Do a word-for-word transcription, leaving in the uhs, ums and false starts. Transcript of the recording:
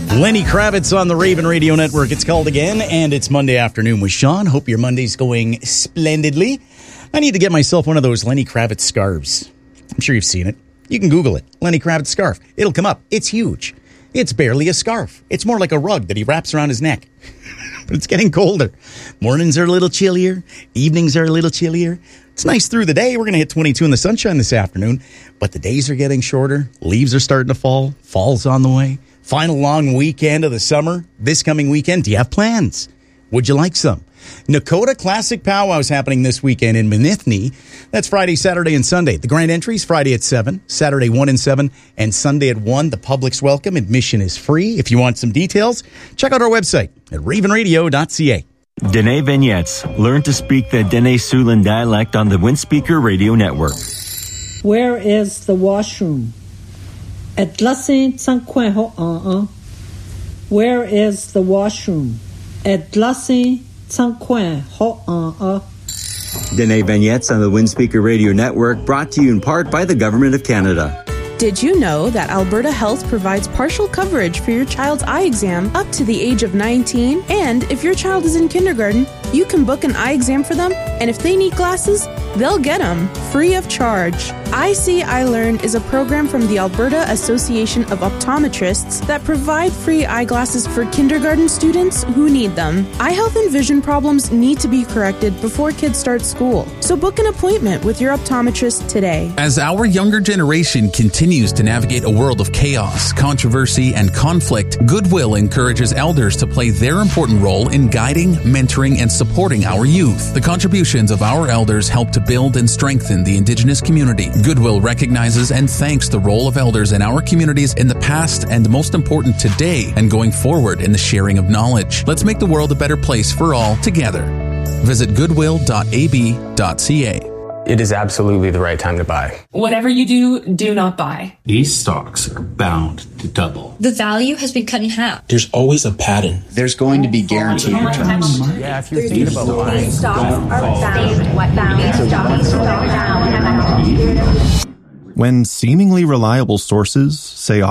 Lenny Kravitz on the Raven Radio Network. It's called again, and it's Monday afternoon with Sean. Hope your Monday's going splendidly. I need to get myself one of those Lenny Kravitz scarves. I'm sure you've seen it. You can Google it. Lenny Kravitz scarf. It'll come up. It's huge. It's barely a scarf. It's more like a rug that he wraps around his neck. But it's getting colder. Mornings are a little chillier. Evenings are a little chillier. It's nice through the day. We're going to hit twenty-two in the sunshine this afternoon. But the days are getting shorter. Leaves are starting to fall. Fall's on the way. Final long weekend of the summer. This coming weekend, do you have plans? Would you like some? Nakota Classic Powwow is happening this weekend in Manithne. That's Friday, Saturday, and Sunday. The grand entries Friday at seven, Saturday one and seven, and Sunday at one. The public's welcome. Admission is free. If you want some details, check out our website at raven radio dot c a. Dene Vignettes. Learn to speak the Dene Siouxland dialect on the Windspeaker Radio Network. Where is the washroom? Edlasin Tsankwe ho uh uh. Where is the washroom? Edlasin Tsankwe ho uh uh. Dene Vignettes on the Windspeaker Radio Network, brought to you in part by the Government of Canada. Did you know that Alberta Health provides partial coverage for your child's eye exam up to the age of nineteen? And if your child is in kindergarten, you can book an eye exam for them, and if they need glasses, they'll get them free of charge. I See, I Learn is a program from the Alberta Association of Optometrists that provide free eyeglasses for kindergarten students who need them. Eye health and vision problems need to be corrected before kids start school, so book an appointment with your optometrist today. As our younger generation continues to navigate a world of chaos, controversy, and conflict, Goodwill encourages elders to play their important role in guiding, mentoring, and supporting our youth. The contributions of our elders help to build and strengthen the Indigenous community. Goodwill recognizes and thanks the role of elders in our communities in the past and, most important, today and going forward in the sharing of knowledge. Let's make the world a better place for all together. Visit goodwill dot a b dot c a. It is absolutely the right time to buy. Whatever you do, do not buy. These stocks are bound to double. The value has been cut in half. There's always a pattern. There's going to be guaranteed returns. Yeah, if you're thinking about buying, don't When seemingly reliable sources say